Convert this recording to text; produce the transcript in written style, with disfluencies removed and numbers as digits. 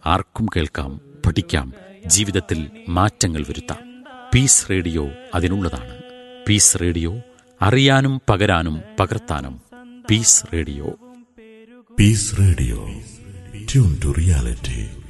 ആർക്കും കേൾക്കാം, പഠിക്കാം, ജീവിതത്തിൽ മാറ്റങ്ങൾ വരുത്താം. Piece radio അതിനുള്ളതാണ്. പീസ് റേഡിയോ, അറിയാനും പകരാനും പകർത്താനും. Piece radio. Piece radio, tune to reality.